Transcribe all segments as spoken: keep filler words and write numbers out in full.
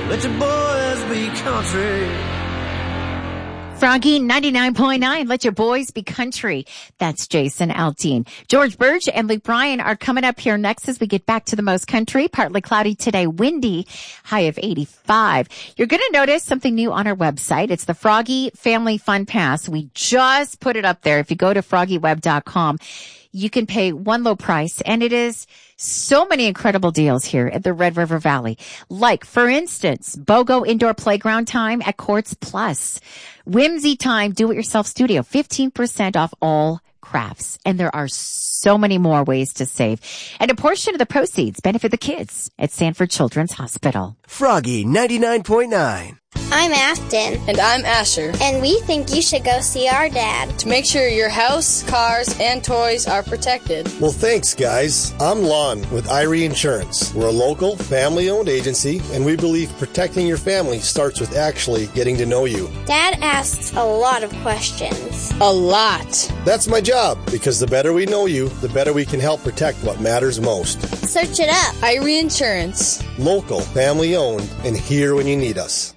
Let your boys be country. Froggy ninety-nine point nine. Let your boys be country. That's Jason Aldean. George Burge and Luke Bryan are coming up here next as we get back to the most country. Partly cloudy today, windy, high of eighty-five. You're going to notice something new on our website. It's the Froggy Family Fun Pass. We just put it up there. If you go to froggy web dot com, you can pay one low price, and it is so many incredible deals here at the Red River Valley. Like, for instance, BOGO indoor playground time at Courts Plus. Whimsy Time do-it-yourself studio, fifteen percent off all crafts. And there are so many more ways to save. And a portion of the proceeds benefit the kids at Sanford Children's Hospital. Froggy ninety-nine point nine. I'm Afton. And I'm Asher. And we think you should go see our dad. To make sure your house, cars, and toys are protected. Well, thanks, guys. I'm Lon with Irie Insurance. We're a local, family-owned agency, and we believe protecting your family starts with actually getting to know you. Dad asks a lot of questions. A lot. That's my job, because the better we know you, the better we can help protect what matters most. Search it up. Irie Insurance. Local, family-owned, and here when you need us.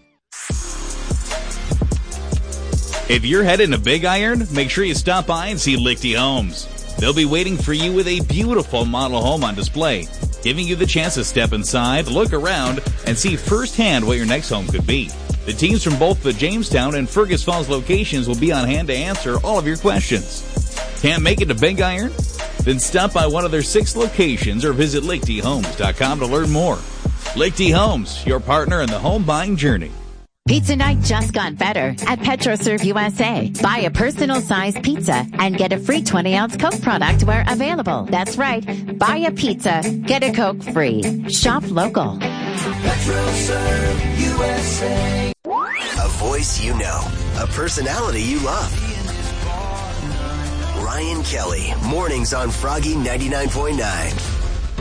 If you're heading to Big Iron, make sure you stop by and see Lichty Homes. They'll be waiting for you with a beautiful model home on display, giving you the chance to step inside, look around, and see firsthand what your next home could be. The teams from both the Jamestown and Fergus Falls locations will be on hand to answer all of your questions. Can't make it to Big Iron? Then stop by one of their six locations or visit lichty homes dot com to learn more. Lichty Homes, your partner in the home buying journey. Pizza night just got better at PetroServe U S A. Buy a personal-sized pizza and get a free twenty-ounce Coke product where available. That's right. Buy a pizza, get a Coke free. Shop local. PetroServe U S A. A voice you know. A personality you love. Ryan Kelly. Mornings on Froggy ninety-nine point nine.